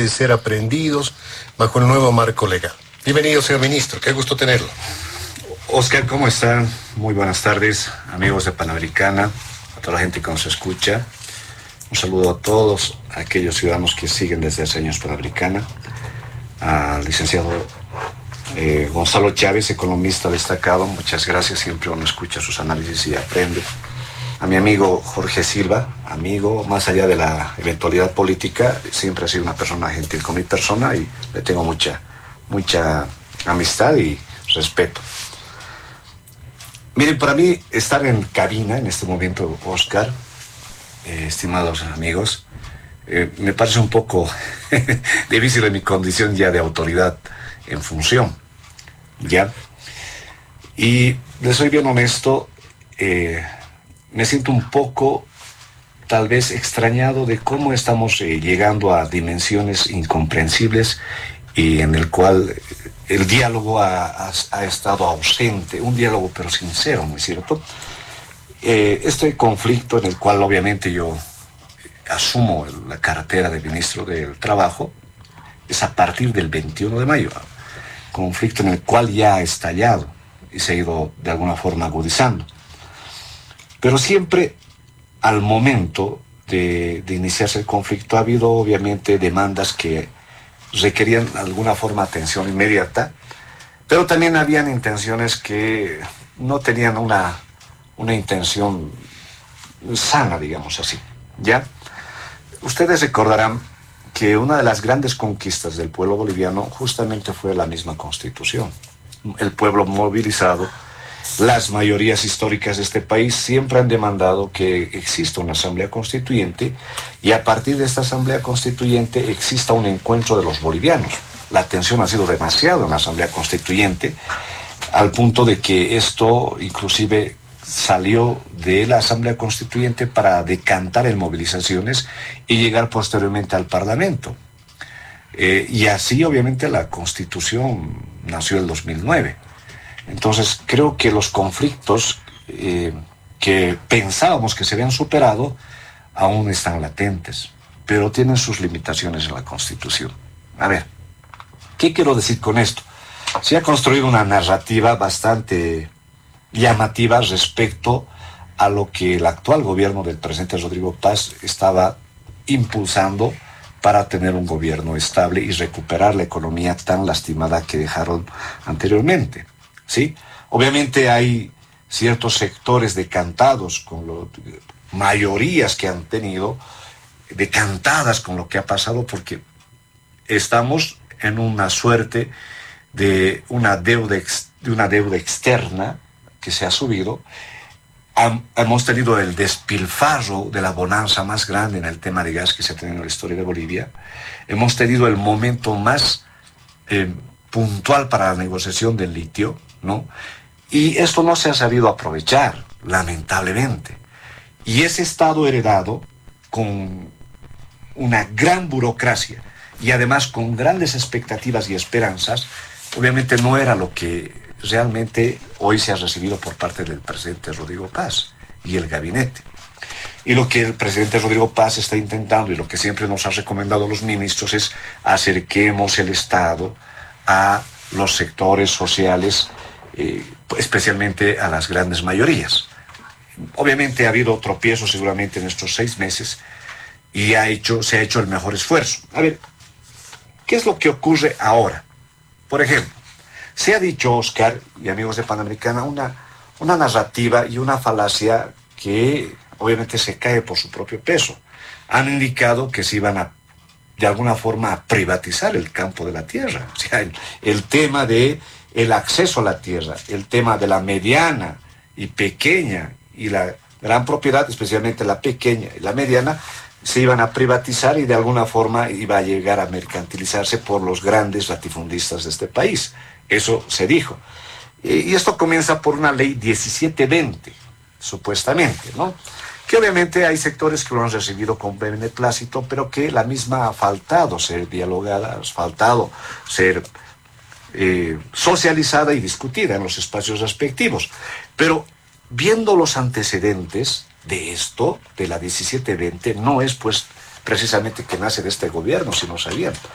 de ser aprendidos bajo el nuevo marco legal. Bienvenido, señor ministro, qué gusto tenerlo. Oscar, ¿cómo están? Muy buenas tardes, amigos de Panamericana, a toda la gente que nos escucha. Un saludo a todos aquellos ciudadanos que siguen desde hace años Panamericana, al licenciado Gonzalo Chávez, economista destacado, muchas gracias, siempre uno escucha sus análisis y aprende. A mi amigo Jorge Silva, amigo, más allá de la eventualidad política, siempre ha sido una persona gentil con mi persona y le tengo mucha amistad y respeto. Miren, para mí estar en cabina en este momento, Oscar, estimados amigos, me parece un poco difícil en mi condición ya de autoridad en función, ¿ya? Y les soy bien honesto, me siento un poco, tal vez, extrañado de cómo estamos llegando a dimensiones incomprensibles y en el cual el diálogo ha estado ausente, un diálogo pero sincero, ¿no es cierto? Este conflicto en el cual obviamente yo asumo la cartera de ministro del Trabajo es a partir del 21 de mayo, conflicto en el cual ya ha estallado y se ha ido de alguna forma agudizando. Pero siempre al momento de iniciarse el conflicto ha habido obviamente demandas que requerían de alguna forma atención inmediata, pero también habían intenciones que no tenían una intención sana, digamos así, ¿ya? Ustedes recordarán que una de las grandes conquistas del pueblo boliviano justamente fue la misma Constitución. El pueblo movilizado, las mayorías históricas de este país siempre han demandado que exista una asamblea constituyente y a partir de esta asamblea constituyente exista un encuentro de los bolivianos. La atención ha sido demasiado en la asamblea constituyente, al punto de que esto inclusive salió de la asamblea constituyente para decantar en movilizaciones y llegar posteriormente al Parlamento. Y así obviamente la Constitución nació en el 2009. Entonces creo que los conflictos que pensábamos que se habían superado aún están latentes, pero tienen sus limitaciones en la Constitución. A ver, ¿qué quiero decir con esto? Se ha construido una narrativa bastante llamativa respecto a lo que el actual gobierno del presidente Rodrigo Paz estaba impulsando para tener un gobierno estable y recuperar la economía tan lastimada que dejaron anteriormente, ¿sí? Obviamente hay ciertos sectores decantados con mayorías que han tenido decantadas con lo que ha pasado, porque estamos en una suerte de una deuda externa que se ha subido. Hemos tenido el despilfarro de la bonanza más grande en el tema de gas que se ha tenido en la historia de Bolivia. Hemos tenido el momento más puntual para la negociación del litio, ¿no? Y esto no se ha sabido aprovechar, lamentablemente. Y ese Estado heredado con una gran burocracia y además con grandes expectativas y esperanzas, obviamente no era lo que realmente hoy se ha recibido por parte del presidente Rodrigo Paz y el gabinete. Y lo que el presidente Rodrigo Paz está intentando y lo que siempre nos ha recomendado los ministros es acerquemos el Estado a los sectores sociales, especialmente a las grandes mayorías. Obviamente ha habido tropiezos seguramente en estos 6 meses y se ha hecho el mejor esfuerzo. A ver, ¿qué es lo que ocurre ahora? Por ejemplo, se ha dicho, Oscar y amigos de Panamericana, una narrativa y una falacia que obviamente se cae por su propio peso. Han indicado que se iban de alguna forma a privatizar el campo de la tierra. O sea, el tema de el acceso a la tierra, el tema de la mediana y pequeña y la gran propiedad, especialmente la pequeña y la mediana, se iban a privatizar y de alguna forma iba a llegar a mercantilizarse por los grandes latifundistas de este país. Eso se dijo. Y esto comienza por una ley 1720, supuestamente, ¿no? Que obviamente hay sectores que lo han recibido con beneplácito, pero que la misma ha faltado ser dialogada, ha faltado ser socializada y discutida en los espacios respectivos. Pero viendo los antecedentes de esto, de la 1720, no es pues precisamente que nace de este gobierno, si no sabían.